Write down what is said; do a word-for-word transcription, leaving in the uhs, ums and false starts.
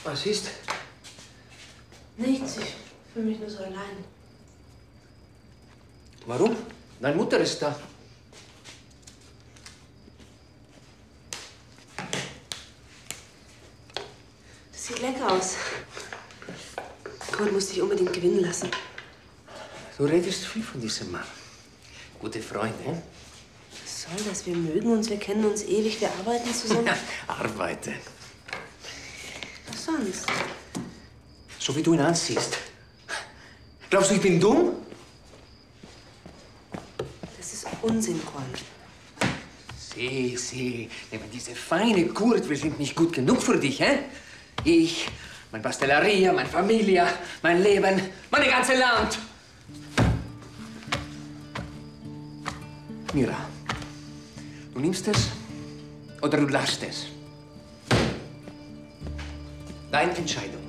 Was ist? Nichts, ich fühle mich nur so allein. Warum? Deine Mutter ist da. Das sieht lecker aus. Kurt muss dich unbedingt gewinnen lassen. Du redest viel von diesem Mann. Gute Freunde. Was soll das? Wir mögen uns, wir kennen uns ewig, wir arbeiten zusammen. Arbeiten. Was sonst? So wie du ihn ansiehst. Glaubst du, ich bin dumm? Das ist Unsinn, Kurt. Sieh, sieh, aber diese feine Kurt, wir sind nicht gut genug für dich, hä? Ich, mein Pastelleria, meine Familie, mein Leben, meine ganze Land. Mira, du nimmst es oder du lässt es. Deine Entscheidung.